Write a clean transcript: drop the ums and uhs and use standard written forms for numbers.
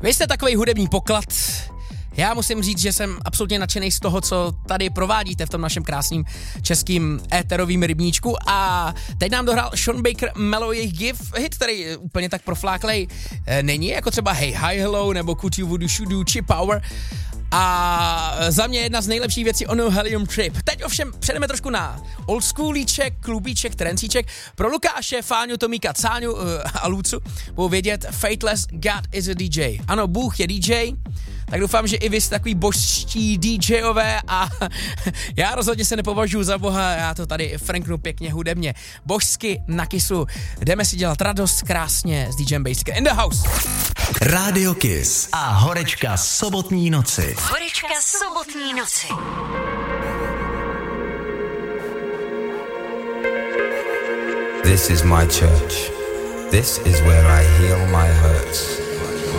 Vy jste takovej hudební poklad. Já musím říct, že jsem absolutně nadšený z toho, co tady provádíte v tom našem krásným českým éterovým rybníčku. A teď nám dohrál Sean Baker Mellow jejich Give, hit, který úplně tak profláklej není, jako třeba Hey Hi Hello nebo Could You Voodoo Should Do či Power. A za mě jedna z nejlepších věcí ono Helium Trip. Teď ovšem přejdeme trošku na oldschoolíček, klubíček, trencíček. Pro Lukáše, Fáňu, Tomíka, Cáňu a Lucu budou vědět Fateless God is a DJ. Ano, Bůh je DJ, tak doufám, že i vy jste takový božští DJové a já rozhodně se nepovažuji za boha, já to tady franknu pěkně hudebně. Božsky na kysu. Jdeme si dělat radost krásně s DJem Basic in the house. Radio Kiss a horečka sobotní noci. Horečka sobotní noci. This is my church. This is where I heal my